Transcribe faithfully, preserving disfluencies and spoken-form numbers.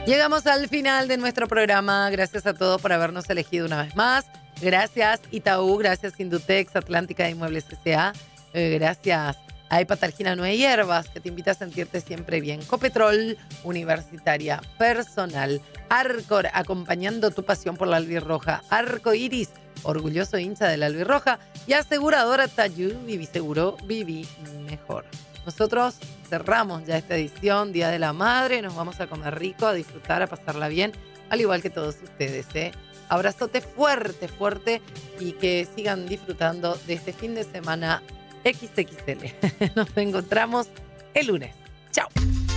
Llegamos al final de nuestro programa. Gracias a todos por habernos elegido una vez más. Gracias Itaú, gracias Indutex, Atlántica de Inmuebles S A Eh, gracias a Hepatalgina Nueve Hierbas, que te invita a sentirte siempre bien. Copetrol, Universitaria Personal. Arcor, acompañando tu pasión por la albirroja. Arco Iris, orgulloso hincha de la albirroja. Y aseguradora Tayú, viví seguro, viví mejor. Nosotros cerramos ya esta edición, Día de la Madre. Nos vamos a comer rico, a disfrutar, a pasarla bien, al igual que todos ustedes, ¿eh? Abrazote fuerte, fuerte, y que sigan disfrutando de este fin de semana equis equis ele. Nos encontramos el lunes. Chao.